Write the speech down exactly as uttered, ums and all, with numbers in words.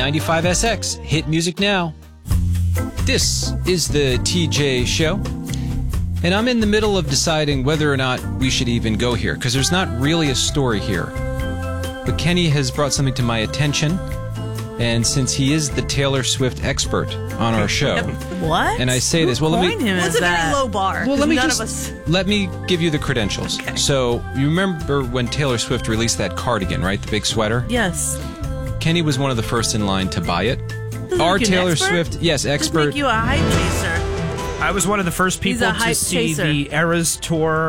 ninety-five S X. Hit music now. This is the T J Show. And I'm in the middle of deciding whether or not we should even go here, because there's not really a story here. But Kenny has brought something to my attention, and since he is the Taylor Swift expert on our show, what? And I say Who this, well, let me. him What's as a very that? low bar? Well, let me none just of us. let me give you the credentials. Okay. So you remember when Taylor Swift released that cardigan, right? The big sweater. Yes. Kenny was one of the first in line to buy it. Does Our make you an Taylor expert? Swift, yes, Does expert. make you a hype chaser. I was one of the first He's people a to hype see chaser. the Eras tour